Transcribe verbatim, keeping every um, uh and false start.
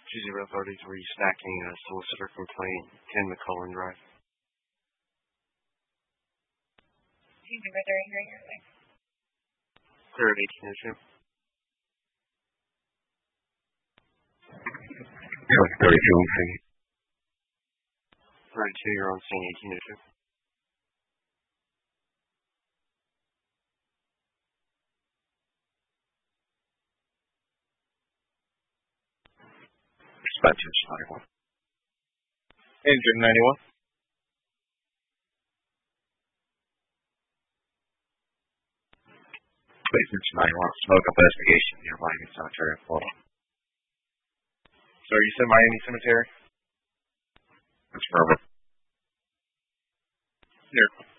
Tuesday authorities were stacking a solicitor complaint, ten McCullen Drive. Tuesday authority hearing your way. Clear at eighteen oh two. thirty-two on scene. thirty-two, you're on scene eighteen oh two. Dispatch ninety-one. Engine ninety-one. Basement ninety-one. Smoke investigation near Miami Cemetery in Florida. So you said Miami Cemetery? That's perfect. Here.